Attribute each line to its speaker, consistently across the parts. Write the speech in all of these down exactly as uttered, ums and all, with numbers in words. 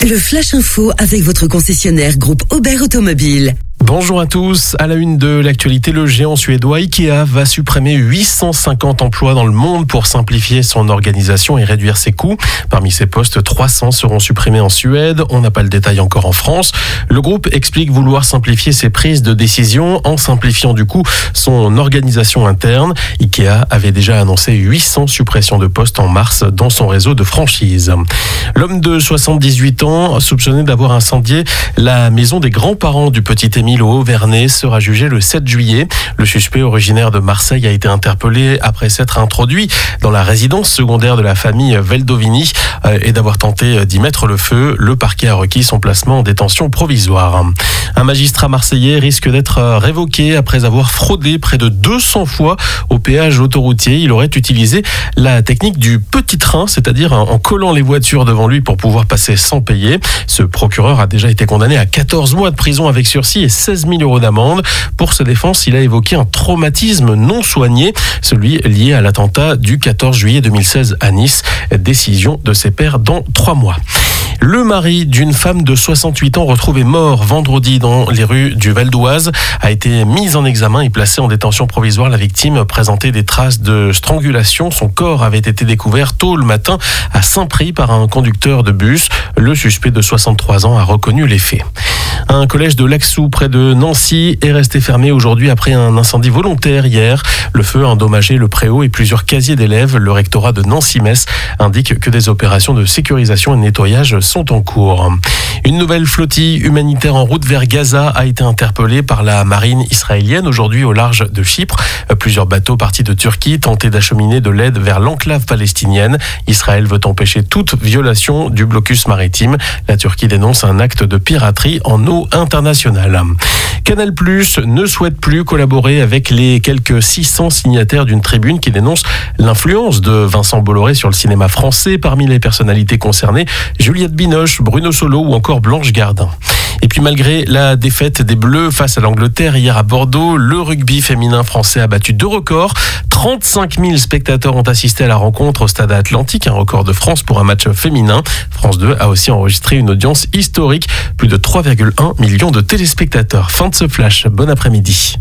Speaker 1: Le Flash Info avec votre concessionnaire groupe Aubert Automobile.
Speaker 2: Bonjour à tous. À la une de l'actualité, le géant suédois Ikea va supprimer huit cent cinquante emplois dans le monde pour simplifier son organisation et réduire ses coûts. Parmi ces postes, trois cents seront supprimés en Suède. On n'a pas le détail encore en France. Le groupe explique vouloir simplifier ses prises de décision en simplifiant du coup son organisation interne. Ikea avait déjà annoncé huit cents suppressions de postes en mars dans son réseau de franchise. L'homme de soixante-dix-huit ans, soupçonné d'avoir incendié la maison des grands-parents du petit Émile au Haut-Vernay, sera jugé le sept juillet. Le suspect originaire de Marseille a été interpellé après s'être introduit dans la résidence secondaire de la famille Veldovini et d'avoir tenté d'y mettre le feu. Le parquet a requis son placement en détention provisoire. Un magistrat marseillais risque d'être révoqué après avoir fraudé près de deux cents fois au péage autoroutier. Il aurait utilisé la technique du petit train, c'est-à-dire en collant les voitures devant lui pour pouvoir passer sans payer. Ce procureur a déjà été condamné à quatorze mois de prison avec sursis et seize mille euros d'amende. Pour sa défense, il a évoqué un traumatisme non soigné, celui lié à l'attentat du quatorze juillet deux mille seize à Nice. Décision de ses pairs dans trois mois. Le mari d'une femme de soixante-huit ans retrouvée mort vendredi dans les rues du Val d'Oise a été mis en examen et placé en détention provisoire. La victime présentait des traces de strangulation. Son corps avait été découvert tôt le matin à Saint-Prix par un conducteur de bus. Le suspect de soixante-trois ans a reconnu les faits. Un collège de Laxou près de Nancy est resté fermé aujourd'hui après un incendie volontaire hier. Le feu a endommagé le préau et plusieurs casiers d'élèves. Le rectorat de Nancy-Metz indique que des opérations de sécurisation et de nettoyage sont en cours. Une nouvelle flottille humanitaire en route vers Gaza a été interpellée par la marine israélienne aujourd'hui au large de Chypre. Plusieurs bateaux partis de Turquie tentaient d'acheminer de l'aide vers l'enclave palestinienne. Israël veut empêcher toute violation du blocus maritime. La Turquie dénonce un acte de piraterie en eau internationale. Canal+ ne souhaite plus collaborer avec les quelques six cents signataires d'une tribune qui dénonce l'influence de Vincent Bolloré sur le cinéma français. Parmi les personnalités concernées, Juliette Binoche, Bruno Solo ou encore Blanche Gardin. Et puis malgré la défaite des Bleus face à l'Angleterre hier à Bordeaux, le rugby féminin français a battu deux records. trente-cinq mille spectateurs ont assisté à la rencontre au Stade Atlantique, un record de France pour un match féminin. France deux a aussi enregistré une audience historique, plus de trois virgule un millions de téléspectateurs. Fin de ce flash, bon après-midi.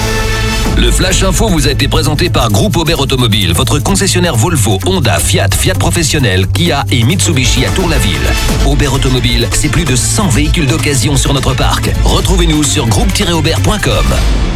Speaker 3: Le Flash Info vous a été présenté par Groupe Aubert Automobile, votre concessionnaire Volvo, Honda, Fiat, Fiat Professionnel, Kia et Mitsubishi à Tour-la-Ville. Aubert Automobile, c'est plus de cent véhicules d'occasion sur notre parc. Retrouvez-nous sur groupe tiret aubert point com.